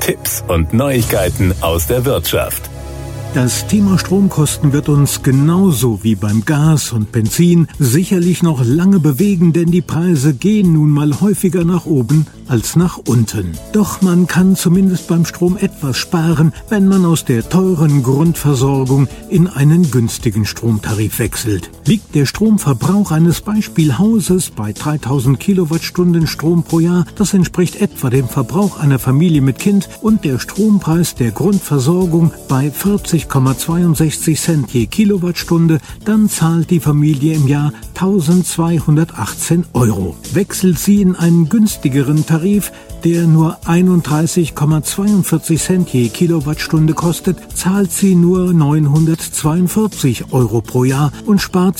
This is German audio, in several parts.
Tipps und Neuigkeiten aus der Wirtschaft. Das Thema Stromkosten wird uns genauso wie beim Gas und Benzin sicherlich noch lange bewegen, denn die Preise gehen nun mal häufiger nach oben als nach unten. Doch man kann zumindest beim Strom etwas sparen, wenn man aus der teuren Grundversorgung in einen günstigen Stromtarif wechselt. Liegt der Stromverbrauch eines Beispielhauses bei 3000 Kilowattstunden Strom pro Jahr, das entspricht etwa dem Verbrauch einer Familie mit Kind, und der Strompreis der Grundversorgung bei 40,62 Cent je Kilowattstunde, dann zahlt die Familie im Jahr 1218 Euro. Wechselt sie in einen günstigeren Tarif, der nur 31,42 Cent je Kilowattstunde kostet, zahlt sie nur 942 Euro pro Jahr und spart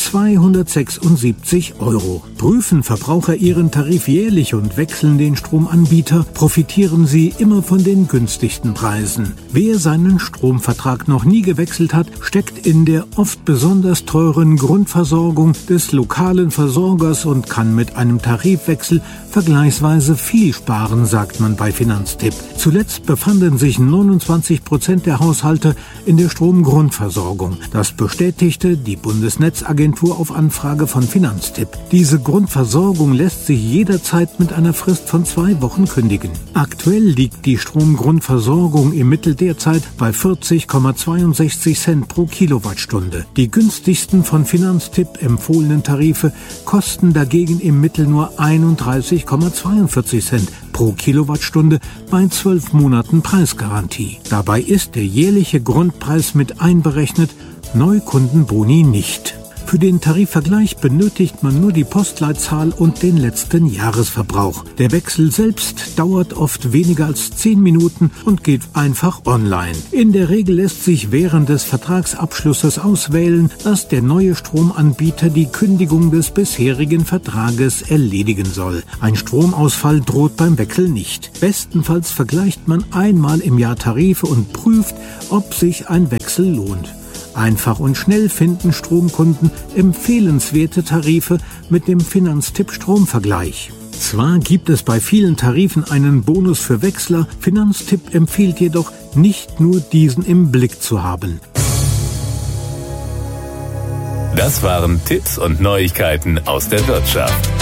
276 Euro. Prüfen Verbraucher ihren Tarif jährlich und wechseln den Stromanbieter, profitieren sie immer von den günstigsten Preisen. Wer seinen Stromvertrag noch nie gewechselt hat, steckt in der oft besonders teuren Grundversorgung des lokalen Versorgers und kann mit einem Tarifwechsel vergleichsweise viel sparen, sagt man bei Finanztipp. Zuletzt befanden sich 29% der Haushalte in der Stromgrundversorgung. Das bestätigte die Bundesnetzagentur auf Anfrage von Finanztipp. Diese Grundversorgung lässt sich jederzeit mit einer Frist von 2 Wochen kündigen. Aktuell liegt die Stromgrundversorgung im Mittel derzeit bei 40,62 Cent pro Kilowattstunde. Die günstigsten von Finanztipp empfohlenen Tarife kosten dagegen im Mittel nur 31,42 Cent pro Kilowattstunde bei 12 Monaten Preisgarantie. Dabei ist der jährliche Grundpreis mit einberechnet, Neukundenboni nicht. Für den Tarifvergleich benötigt man nur die Postleitzahl und den letzten Jahresverbrauch. Der Wechsel selbst dauert oft weniger als 10 Minuten und geht einfach online. In der Regel lässt sich während des Vertragsabschlusses auswählen, dass der neue Stromanbieter die Kündigung des bisherigen Vertrages erledigen soll. Ein Stromausfall droht beim Wechsel nicht. Bestenfalls vergleicht man einmal im Jahr Tarife und prüft, ob sich ein Wechsel lohnt. Einfach und schnell finden Stromkunden empfehlenswerte Tarife mit dem Finanztipp Stromvergleich. Zwar gibt es bei vielen Tarifen einen Bonus für Wechsler, Finanztipp empfiehlt jedoch, nicht nur diesen im Blick zu haben. Das waren Tipps und Neuigkeiten aus der Wirtschaft.